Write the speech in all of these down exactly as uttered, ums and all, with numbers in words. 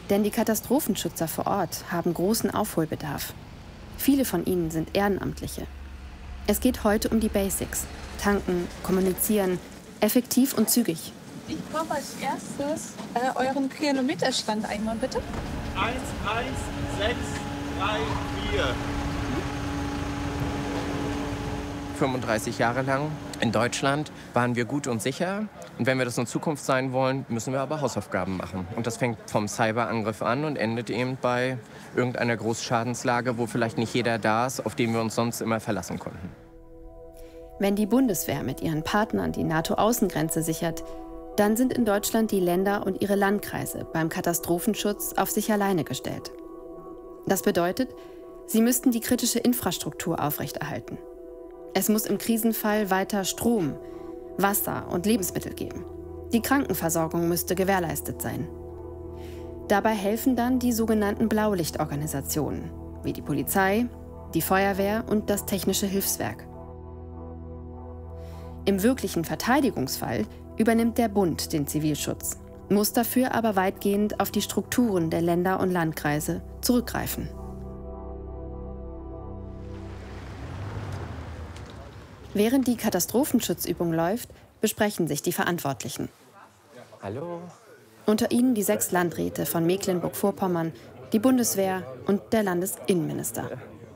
Denn die Katastrophenschützer vor Ort haben großen Aufholbedarf. Viele von ihnen sind Ehrenamtliche. Es geht heute um die Basics. Tanken, kommunizieren, effektiv und zügig. Ich brauche als erstes äh, euren Kilometerstand einmal, bitte. eins eins sechs drei vier. fünfunddreißig Jahre lang in Deutschland waren wir gut und sicher. Und wenn wir das in Zukunft sein wollen, müssen wir aber Hausaufgaben machen. Und das fängt vom Cyberangriff an und endet eben bei irgendeiner Großschadenslage, wo vielleicht nicht jeder da ist, auf den wir uns sonst immer verlassen konnten. Wenn die Bundeswehr mit ihren Partnern die NATO-Außengrenze sichert, dann sind in Deutschland die Länder und ihre Landkreise beim Katastrophenschutz auf sich alleine gestellt. Das bedeutet, sie müssten die kritische Infrastruktur aufrechterhalten. Es muss im Krisenfall weiter Strom, Wasser und Lebensmittel geben. Die Krankenversorgung müsste gewährleistet sein. Dabei helfen dann die sogenannten Blaulichtorganisationen, wie die Polizei, die Feuerwehr und das Technische Hilfswerk. Im wirklichen Verteidigungsfall übernimmt der Bund den Zivilschutz, muss dafür aber weitgehend auf die Strukturen der Länder und Landkreise zurückgreifen. Während die Katastrophenschutzübung läuft, besprechen sich die Verantwortlichen. Hallo. Unter ihnen die sechs Landräte von Mecklenburg-Vorpommern, die Bundeswehr und der Landesinnenminister.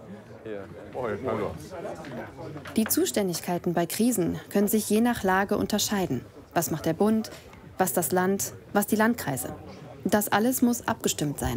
Die Zuständigkeiten bei Krisen können sich je nach Lage unterscheiden. Was macht der Bund, was das Land, was die Landkreise. Das alles muss abgestimmt sein.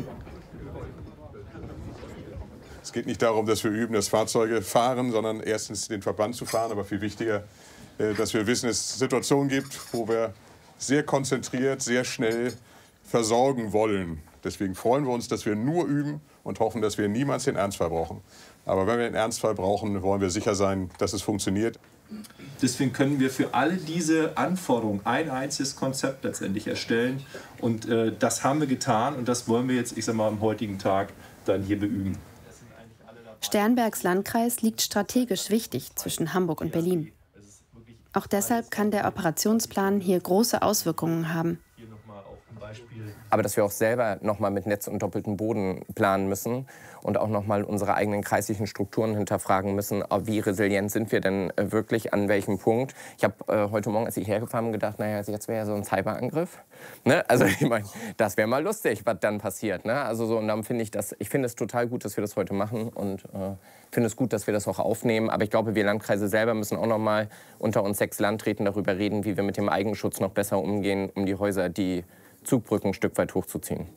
Es geht nicht darum, dass wir üben, dass Fahrzeuge fahren, sondern erstens den Verband zu fahren, aber viel wichtiger, dass wir wissen, dass es Situationen gibt, wo wir sehr konzentriert, sehr schnell versorgen wollen. Deswegen freuen wir uns, dass wir nur üben und hoffen, dass wir niemals den Ernstfall brauchen. Aber wenn wir den Ernstfall brauchen, wollen wir sicher sein, dass es funktioniert. Deswegen können wir für alle diese Anforderungen ein einziges Konzept letztendlich erstellen. Und äh, das haben wir getan und das wollen wir jetzt, ich sag mal, am heutigen Tag dann hier beüben. Sternbergs Landkreis liegt strategisch wichtig zwischen Hamburg und Berlin. Auch deshalb kann der Operationsplan hier große Auswirkungen haben. Aber dass wir auch selber noch mal mit Netz und doppeltem Boden planen müssen und auch noch mal unsere eigenen kreislichen Strukturen hinterfragen müssen, wie resilient sind wir denn wirklich, an welchem Punkt. Ich habe äh, heute Morgen, als ich hergefahren bin, gedacht, naja, jetzt wäre ja so ein Cyberangriff. Ne? Also ich meine, das wäre mal lustig, was dann passiert. Ne? Also so, und dann finde ich das, ich finde es total gut, dass wir das heute machen und äh, finde es gut, dass wir das auch aufnehmen. Aber ich glaube, wir Landkreise selber müssen auch noch mal unter uns sechs Landräten darüber reden, wie wir mit dem Eigenschutz noch besser umgehen, um die Häuser, die Zugbrücken ein Stück weit hochzuziehen.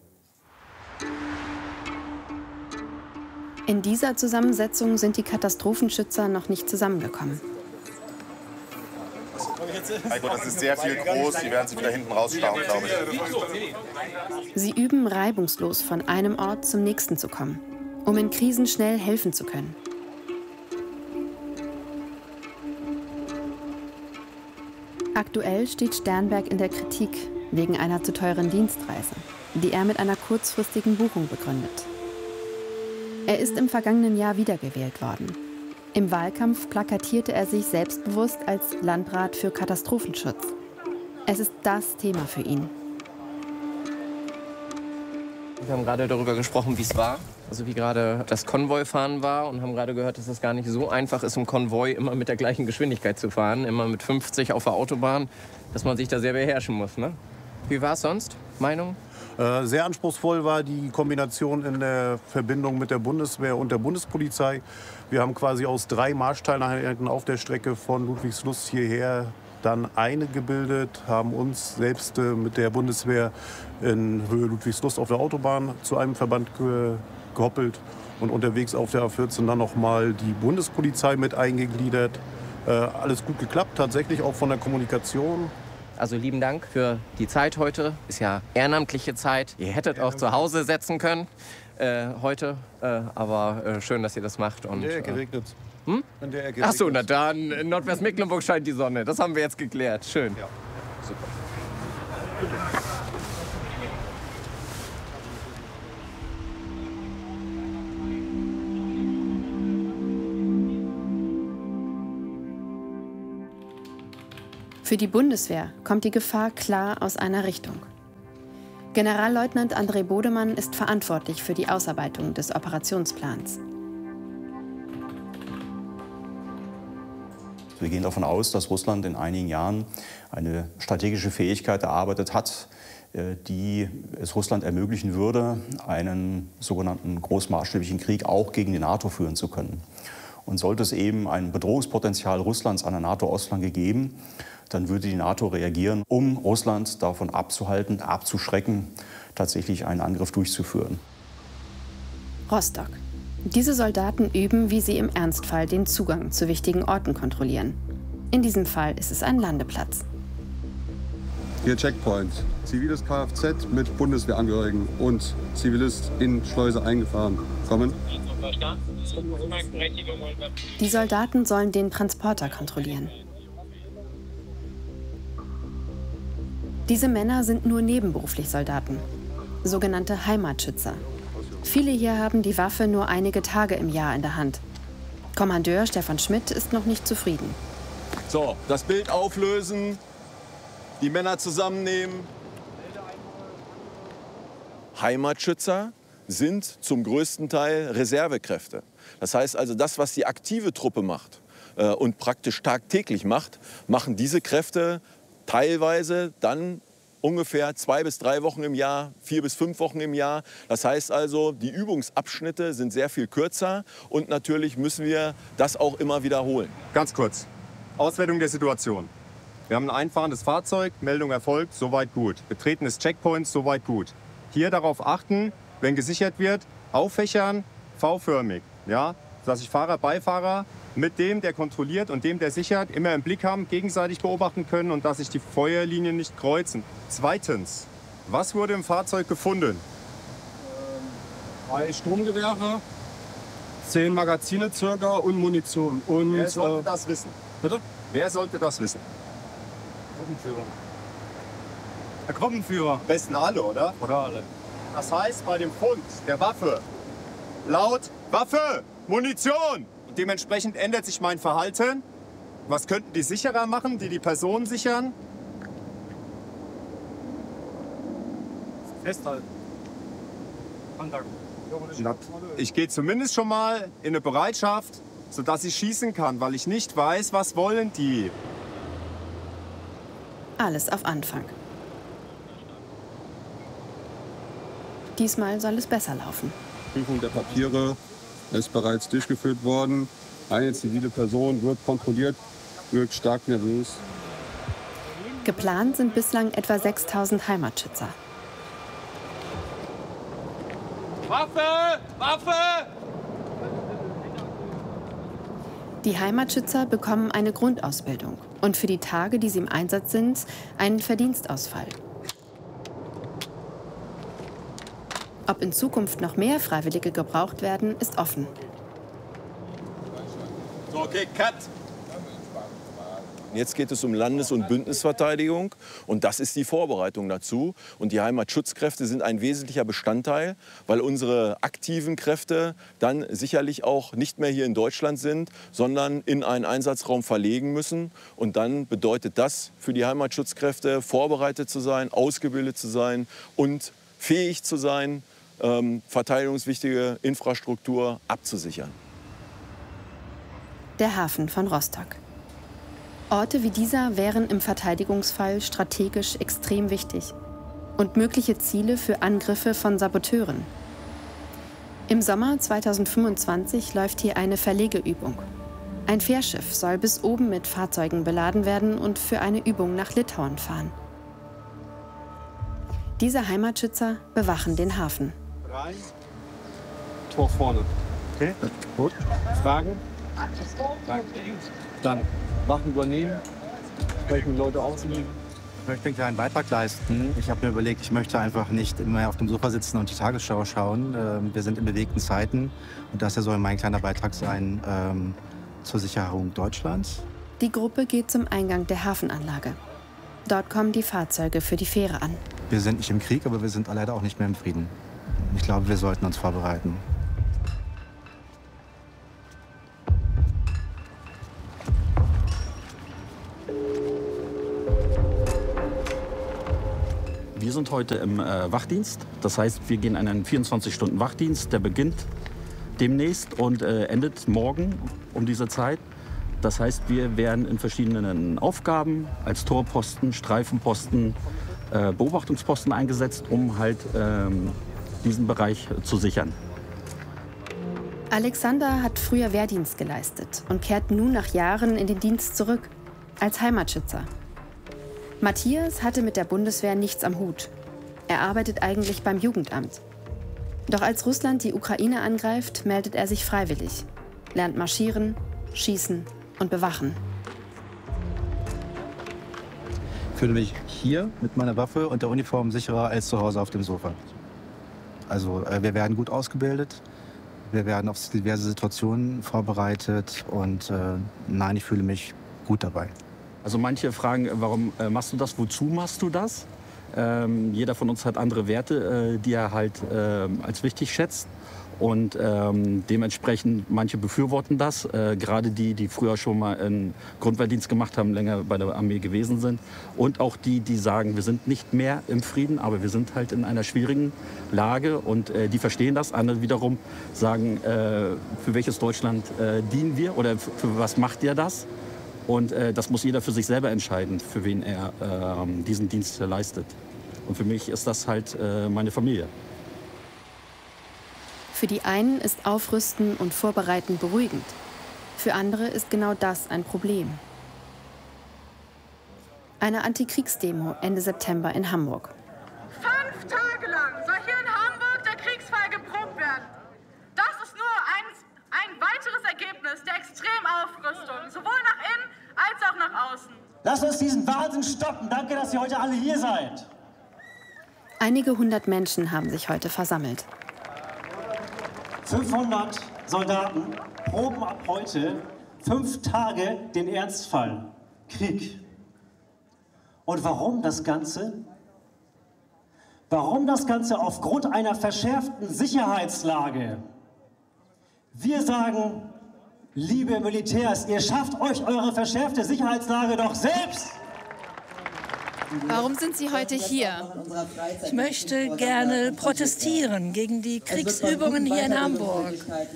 In dieser Zusammensetzung sind die Katastrophenschützer noch nicht zusammengekommen. Heiko, das ist sehr viel groß, die werden sich wieder hinten rausstauen, glaube ich. Sie üben reibungslos von einem Ort zum nächsten zu kommen, um in Krisen schnell helfen zu können. Aktuell steht Sternberg in der Kritik wegen einer zu teuren Dienstreise, die er mit einer kurzfristigen Buchung begründet. Er ist im vergangenen Jahr wiedergewählt worden. Im Wahlkampf plakatierte er sich selbstbewusst als Landrat für Katastrophenschutz. Es ist das Thema für ihn. Wir haben gerade darüber gesprochen, wie es war, also wie gerade das Konvoifahren war und haben gerade gehört, dass es gar nicht so einfach ist, im Konvoi immer mit der gleichen Geschwindigkeit zu fahren, immer mit fünfzig auf der Autobahn, dass man sich da sehr beherrschen muss. Ne? Wie war es sonst? Meinung? Äh, sehr anspruchsvoll war die Kombination in der Verbindung mit der Bundeswehr und der Bundespolizei. Wir haben quasi aus drei Marschteileinheiten auf der Strecke von Ludwigslust hierher dann eine gebildet, haben uns selbst äh, mit der Bundeswehr in Höhe Ludwigslust auf der Autobahn zu einem Verband ge gehoppelt und unterwegs auf der A vierzehn dann noch mal die Bundespolizei mit eingegliedert. Äh, alles gut geklappt, tatsächlich auch von der Kommunikation. Also lieben Dank für die Zeit heute. Ist ja ehrenamtliche Zeit. Ihr hättet auch zu Hause setzen können äh, heute. Äh, aber äh, schön, dass ihr das macht. Und, in der Ecke regnet es. Hm? In der Ecke Ach so, na dann, in Nordwestmecklenburg scheint die Sonne. Das haben wir jetzt geklärt. Schön. Ja. Super. Für die Bundeswehr kommt die Gefahr klar aus einer Richtung. Generalleutnant André Bodemann ist verantwortlich für die Ausarbeitung des Operationsplans. Wir gehen davon aus, dass Russland in einigen Jahren eine strategische Fähigkeit erarbeitet hat, die es Russland ermöglichen würde, einen sogenannten großmaßstäblichen Krieg auch gegen die NATO führen zu können. Und sollte es eben ein Bedrohungspotenzial Russlands an der NATO-Ostflanke geben, dann würde die NATO reagieren, um Russland davon abzuhalten, abzuschrecken, tatsächlich einen Angriff durchzuführen. Rostock. Diese Soldaten üben, wie sie im Ernstfall den Zugang zu wichtigen Orten kontrollieren. In diesem Fall ist es ein Landeplatz. Hier Checkpoint. Ziviles Kfz mit Bundeswehrangehörigen und Zivilist in Schleuse eingefahren. Kommen. Die Soldaten sollen den Transporter kontrollieren. Diese Männer sind nur nebenberuflich Soldaten, sogenannte Heimatschützer. Viele hier haben die Waffe nur einige Tage im Jahr in der Hand. Kommandeur Stefan Schmidt ist noch nicht zufrieden. So, das Bild auflösen, die Männer zusammennehmen. Heimatschützer sind zum größten Teil Reservekräfte. Das heißt also, das, was die aktive Truppe macht äh, und praktisch tagtäglich macht, machen diese Kräfte teilweise dann ungefähr zwei bis drei Wochen im Jahr, vier bis fünf Wochen im Jahr. Das heißt also, die Übungsabschnitte sind sehr viel kürzer und natürlich müssen wir das auch immer wiederholen. Ganz kurz. Auswertung der Situation. Wir haben ein einfahrendes Fahrzeug, Meldung erfolgt, soweit gut. Betreten des Checkpoints, soweit gut. Hier darauf achten, wenn gesichert wird, auffächern, V-förmig. Ja? Dass sich Fahrer, Beifahrer mit dem, der kontrolliert und dem, der sichert, immer im Blick haben, gegenseitig beobachten können und dass sich die Feuerlinien nicht kreuzen. Zweitens, was wurde im Fahrzeug gefunden? Drei Sturmgewehre, zehn Magazine circa und Munition. Und, Wer sollte äh, das wissen? Bitte? Wer sollte das wissen? Gruppenführer. Der Gruppenführer. Am besten alle, oder? Oder alle. Das heißt, bei dem Fund der Waffe laut Waffe, Munition. Und dementsprechend ändert sich mein Verhalten. Was könnten die Sicherer machen, die die Personen sichern? Festhalten. Kontakt. Ich gehe zumindest schon mal in eine Bereitschaft, sodass ich schießen kann, weil ich nicht weiß, was wollen die. Alles auf Anfang. Diesmal soll es besser laufen. Prüfung der Papiere ist bereits durchgeführt worden. Eine zivile Person wird kontrolliert, wirkt stark nervös. Geplant sind bislang etwa sechstausend Heimatschützer. Waffe! Waffe! Die Heimatschützer bekommen eine Grundausbildung und für die Tage, die sie im Einsatz sind, einen Verdienstausfall. Ob in Zukunft noch mehr Freiwillige gebraucht werden, ist offen. So, okay, cut. Jetzt geht es um Landes- und Bündnisverteidigung und das ist die Vorbereitung dazu. Und die Heimatschutzkräfte sind ein wesentlicher Bestandteil, weil unsere aktiven Kräfte dann sicherlich auch nicht mehr hier in Deutschland sind, sondern in einen Einsatzraum verlegen müssen. Und dann bedeutet das für die Heimatschutzkräfte, vorbereitet zu sein, ausgebildet zu sein und fähig zu sein, ähm, verteidigungswichtige Infrastruktur abzusichern. Der Hafen von Rostock. Orte wie dieser wären im Verteidigungsfall strategisch extrem wichtig und mögliche Ziele für Angriffe von Saboteuren. Im Sommer zweitausendfünfundzwanzig läuft hier eine Verlegeübung. Ein Fährschiff soll bis oben mit Fahrzeugen beladen werden und für eine Übung nach Litauen fahren. Diese Heimatschützer bewachen den Hafen. Drei. Tor vorne. Okay, gut. Fragen? Dann Wachen übernehmen, sprechen Leute ausnehmen. Ich möchte einen kleinen Beitrag leisten. Ich habe mir überlegt, ich möchte einfach nicht immer auf dem Sofa sitzen und die Tagesschau schauen. Wir sind in bewegten Zeiten und das soll mein kleiner Beitrag sein ähm, zur Sicherung Deutschlands. Die Gruppe geht zum Eingang der Hafenanlage. Dort kommen die Fahrzeuge für die Fähre an. Wir sind nicht im Krieg, aber wir sind leider auch nicht mehr im Frieden. Ich glaube, wir sollten uns vorbereiten. Wir sind heute im äh, Wachdienst. Das heißt, wir gehen einen vierundzwanzig Stunden Wachdienst. Der beginnt demnächst und äh, endet morgen um diese Zeit. Das heißt, wir werden in verschiedenen Aufgaben als Torposten, Streifenposten, äh, Beobachtungsposten eingesetzt, um halt ähm, diesen Bereich äh, zu sichern. Alexander hat früher Wehrdienst geleistet und kehrt nun nach Jahren in den Dienst zurück, als Heimatschützer. Matthias hatte mit der Bundeswehr nichts am Hut. Er arbeitet eigentlich beim Jugendamt. Doch als Russland die Ukraine angreift, meldet er sich freiwillig, lernt marschieren, schießen und bewachen. Ich fühle mich hier mit meiner Waffe und der Uniform sicherer als zu Hause auf dem Sofa. Also äh, wir werden gut ausgebildet, wir werden auf diverse Situationen vorbereitet und äh, nein, ich fühle mich gut dabei. Also manche fragen, warum äh, machst du das, wozu machst du das? Ähm, jeder von uns hat andere Werte, äh, die er halt äh, als wichtig schätzt. Und ähm, dementsprechend, manche befürworten das, äh, gerade die, die früher schon mal einen Grundwehrdienst gemacht haben, länger bei der Armee gewesen sind. Und auch die, die sagen, wir sind nicht mehr im Frieden, aber wir sind halt in einer schwierigen Lage. Und äh, die verstehen das. Andere wiederum sagen, äh, für welches Deutschland äh, dienen wir oder für, für was macht ihr das? Und äh, das muss jeder für sich selber entscheiden, für wen er äh, diesen Dienst leistet. Und für mich ist das halt äh, meine Familie. Für die einen ist Aufrüsten und Vorbereiten beruhigend. Für andere ist genau das ein Problem. Eine Antikriegsdemo Ende September in Hamburg. Fünf Tage lang soll hier in Hamburg der Kriegsfall geprobt werden. Das ist nur ein, ein weiteres Ergebnis der Extremaufrüstung, sowohl nach innen als auch nach außen. Lasst uns diesen Wahnsinn stoppen. Danke, dass ihr heute alle hier seid. Einige hundert Menschen haben sich heute versammelt. fünfhundert Soldaten proben ab heute fünf Tage den Ernstfall Krieg. Und warum das Ganze? Warum das Ganze? Aufgrund einer verschärften Sicherheitslage. Wir sagen, liebe Militärs, ihr schafft euch eure verschärfte Sicherheitslage doch selbst. Warum sind Sie heute hier? Ich möchte gerne protestieren gegen die Kriegsübungen hier in Hamburg.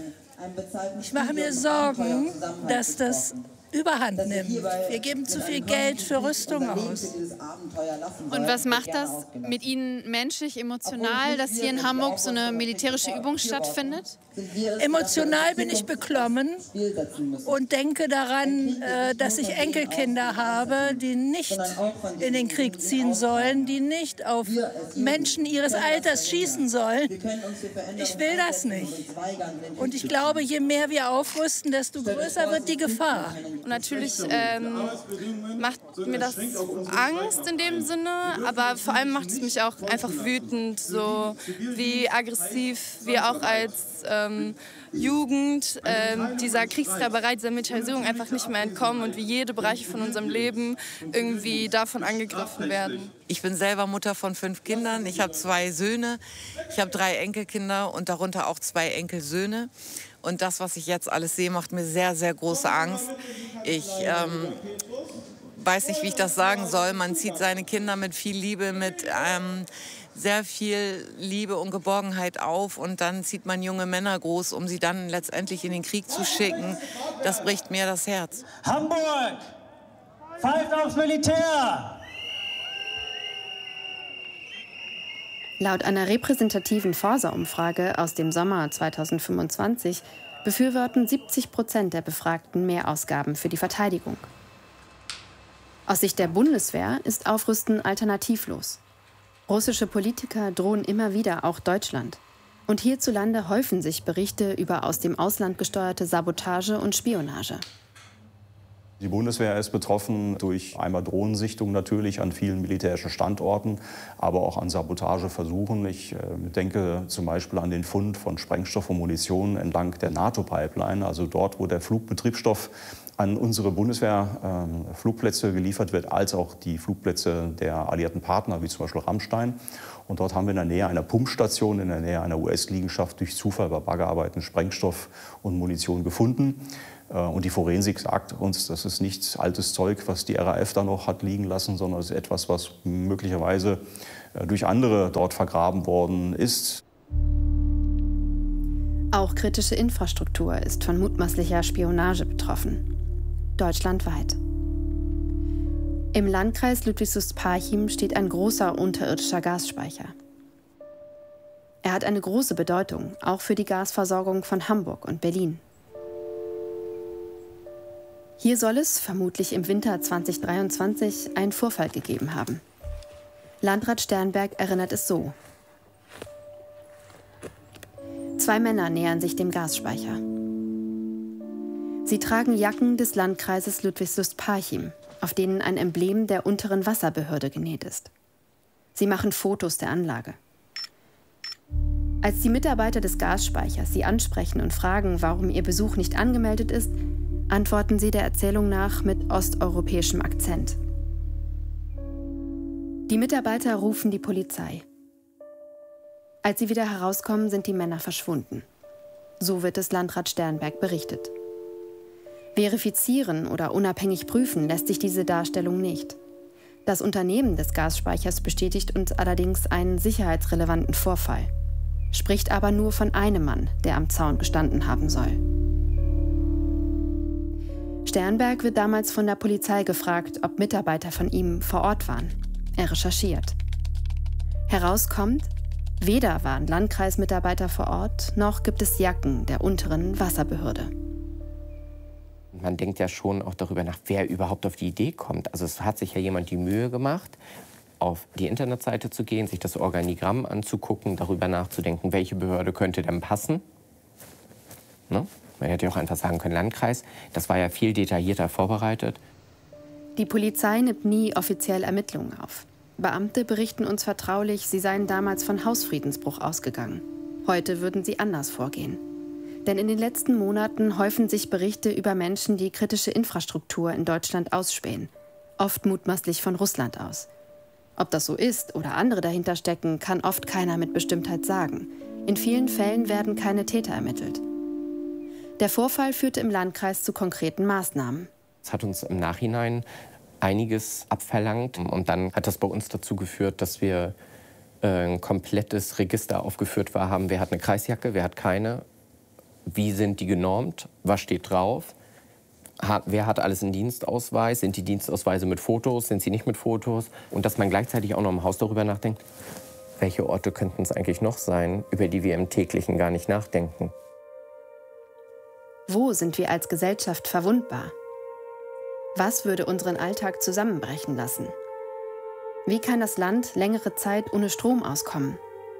Ich mache mir Sorgen, dass das Überhand nimmt. Wir geben zu viel Geld für Rüstung aus. Und was macht das mit Ihnen menschlich, emotional, dass hier in Hamburg so eine militärische Übung stattfindet? Emotional bin ich beklommen und denke daran, dass ich Enkelkinder habe, die nicht in den Krieg ziehen sollen, die nicht auf Menschen ihres Alters schießen sollen. Ich will das nicht. Und ich glaube, je mehr wir aufrüsten, desto größer wird die Gefahr. Und natürlich ähm, macht mir das Angst in dem Sinne, aber vor allem macht es mich auch einfach wütend, so wie aggressiv wir auch als ähm, Jugend ähm, dieser Kriegssklaverei, dieser Militarisierung einfach nicht mehr entkommen und wie jede Bereiche von unserem Leben irgendwie davon angegriffen werden. Ich bin selber Mutter von fünf Kindern. Ich habe zwei Söhne, ich habe drei Enkelkinder und darunter auch zwei Enkelsöhne. Und das, was ich jetzt alles sehe, macht mir sehr, sehr große Angst. Ich ähm, weiß nicht, wie ich das sagen soll. Man zieht seine Kinder mit viel Liebe, mit ähm, sehr viel Liebe und Geborgenheit auf. Und dann zieht man junge Männer groß, um sie dann letztendlich in den Krieg zu schicken. Das bricht mir das Herz. Hamburg! Pfeift aufs Militär! Laut einer repräsentativen Forsa-Umfrage aus dem Sommer zweitausendfünfundzwanzig befürworten siebzig Prozent der Befragten Mehrausgaben für die Verteidigung. Aus Sicht der Bundeswehr ist Aufrüsten alternativlos. Russische Politiker drohen immer wieder auch Deutschland. Und hierzulande häufen sich Berichte über aus dem Ausland gesteuerte Sabotage und Spionage. Die Bundeswehr ist betroffen durch einmal Drohnensichtungen natürlich an vielen militärischen Standorten, aber auch an Sabotageversuchen. Ich äh, denke zum Beispiel an den Fund von Sprengstoff und Munition entlang der NATO-Pipeline, also dort, wo der Flugbetriebsstoff an unsere Bundeswehr-Flugplätze äh, geliefert wird, als auch die Flugplätze der alliierten Partner, wie zum Beispiel Rammstein. Und dort haben wir in der Nähe einer Pumpstation, in der Nähe einer U S-Liegenschaft durch Zufall bei Baggerarbeiten Sprengstoff und Munition gefunden. Und die Forensik sagt uns, das ist nicht altes Zeug, was die R A F da noch hat liegen lassen, sondern es ist etwas, was möglicherweise durch andere dort vergraben worden ist. Auch kritische Infrastruktur ist von mutmaßlicher Spionage betroffen. Deutschlandweit. Im Landkreis Ludwigslust-Parchim steht ein großer unterirdischer Gasspeicher. Er hat eine große Bedeutung, auch für die Gasversorgung von Hamburg und Berlin. Hier soll es, vermutlich im Winter zweitausenddreiundzwanzig, einen Vorfall gegeben haben. Landrat Sternberg erinnert es so. Zwei Männer nähern sich dem Gasspeicher. Sie tragen Jacken des Landkreises Ludwigslust-Parchim, auf denen ein Emblem der unteren Wasserbehörde genäht ist. Sie machen Fotos der Anlage. Als die Mitarbeiter des Gasspeichers sie ansprechen und fragen, warum ihr Besuch nicht angemeldet ist, antworten sie der Erzählung nach mit osteuropäischem Akzent. Die Mitarbeiter rufen die Polizei. Als sie wieder herauskommen, sind die Männer verschwunden. So wird es Landrat Sternberg berichtet. Verifizieren oder unabhängig prüfen lässt sich diese Darstellung nicht. Das Unternehmen des Gasspeichers bestätigt uns allerdings einen sicherheitsrelevanten Vorfall, spricht aber nur von einem Mann, der am Zaun gestanden haben soll. Sternberg wird damals von der Polizei gefragt, ob Mitarbeiter von ihm vor Ort waren. Er recherchiert. Herauskommt, weder waren Landkreismitarbeiter vor Ort, noch gibt es Jacken der unteren Wasserbehörde. Man denkt ja schon auch darüber nach, wer überhaupt auf die Idee kommt. Also es hat sich ja jemand die Mühe gemacht, auf die Internetseite zu gehen, sich das Organigramm anzugucken, darüber nachzudenken, welche Behörde könnte denn passen. Ne? Man hätte ja auch einfach sagen können, Landkreis. Das war ja viel detaillierter vorbereitet. Die Polizei nimmt nie offiziell Ermittlungen auf. Beamte berichten uns vertraulich, sie seien damals von Hausfriedensbruch ausgegangen. Heute würden sie anders vorgehen. Denn in den letzten Monaten häufen sich Berichte über Menschen, die kritische Infrastruktur in Deutschland ausspähen. Oft mutmaßlich von Russland aus. Ob das so ist oder andere dahinter stecken, kann oft keiner mit Bestimmtheit sagen. In vielen Fällen werden keine Täter ermittelt. Der Vorfall führte im Landkreis zu konkreten Maßnahmen. Es hat uns im Nachhinein einiges abverlangt. Und dann hat das bei uns dazu geführt, dass wir äh, ein komplettes Register aufgeführt haben. Wer hat eine Kreisjacke, wer hat keine? Wie sind die genormt? Was steht drauf? Hat, wer hat alles einen Dienstausweis? Sind die Dienstausweise mit Fotos? Sind sie nicht mit Fotos? Und dass man gleichzeitig auch noch im Haus darüber nachdenkt, welche Orte könnten es eigentlich noch sein, über die wir im täglichen gar nicht nachdenken. Wo sind wir als Gesellschaft verwundbar? Was würde unseren Alltag zusammenbrechen lassen? Wie kann das Land längere Zeit ohne Strom auskommen?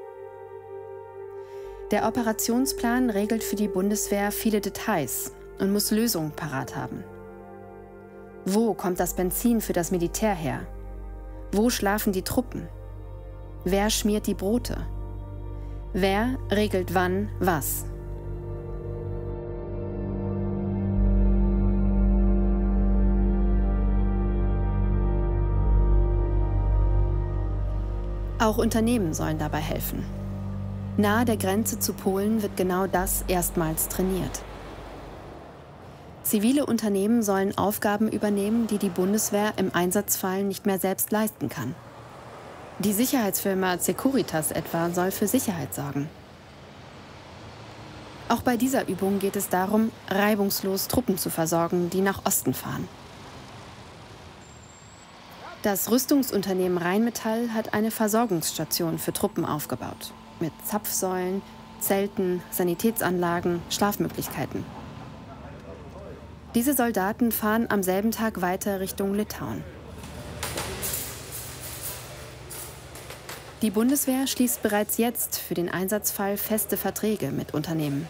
Der Operationsplan regelt für die Bundeswehr viele Details und muss Lösungen parat haben. Wo kommt das Benzin für das Militär her? Wo schlafen die Truppen? Wer schmiert die Brote? Wer regelt wann was? Auch Unternehmen sollen dabei helfen. Nahe der Grenze zu Polen wird genau das erstmals trainiert. Zivile Unternehmen sollen Aufgaben übernehmen, die die Bundeswehr im Einsatzfall nicht mehr selbst leisten kann. Die Sicherheitsfirma Securitas etwa soll für Sicherheit sorgen. Auch bei dieser Übung geht es darum, reibungslos Truppen zu versorgen, die nach Osten fahren. Das Rüstungsunternehmen Rheinmetall hat eine Versorgungsstation für Truppen aufgebaut. Mit Zapfsäulen, Zelten, Sanitätsanlagen, Schlafmöglichkeiten. Diese Soldaten fahren am selben Tag weiter Richtung Litauen. Die Bundeswehr schließt bereits jetzt für den Einsatzfall feste Verträge mit Unternehmen.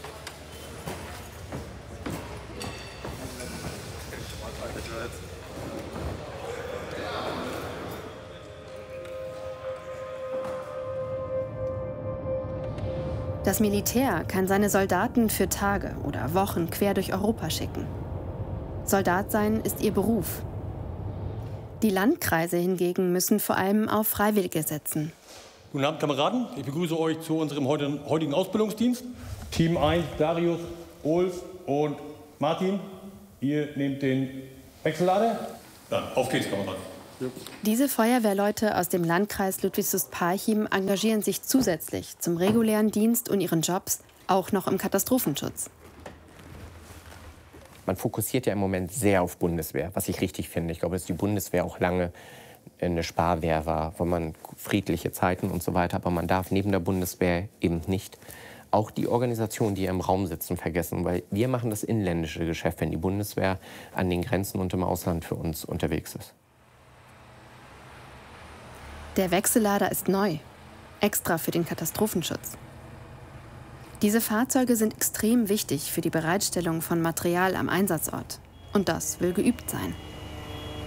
Das Militär kann seine Soldaten für Tage oder Wochen quer durch Europa schicken. Soldat sein ist ihr Beruf. Die Landkreise hingegen müssen vor allem auf Freiwillige setzen. Guten Abend, Kameraden. Ich begrüße euch zu unserem heutigen Ausbildungsdienst. Team eins, Darius, Ulf und Martin. Ihr nehmt den Wechsellader. Dann auf geht's, Kameraden. Diese Feuerwehrleute aus dem Landkreis Ludwigslust-Parchim engagieren sich zusätzlich zum regulären Dienst und ihren Jobs auch noch im Katastrophenschutz. Man fokussiert ja im Moment sehr auf Bundeswehr, was ich richtig finde. Ich glaube, dass die Bundeswehr auch lange eine Sparwehr war, wo man friedliche Zeiten und so weiter. Aber man darf neben der Bundeswehr eben nicht auch die Organisationen, die hier im Raum sitzen, vergessen. Weil wir machen das inländische Geschäft, wenn die Bundeswehr an den Grenzen und im Ausland für uns unterwegs ist. Der Wechsellader ist neu, extra für den Katastrophenschutz. Diese Fahrzeuge sind extrem wichtig für die Bereitstellung von Material am Einsatzort. Und das will geübt sein.